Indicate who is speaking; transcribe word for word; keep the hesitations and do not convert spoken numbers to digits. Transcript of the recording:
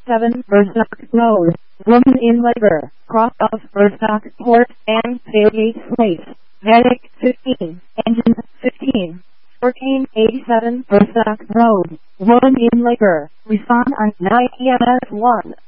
Speaker 1: seven Burstock Road, woman in labor, cross of Burstock Port and tailgate slate, medic fifteen, engine fifteen. fourteen eighty-seven Burstock Road, woman in labor, respond on nine E M S one.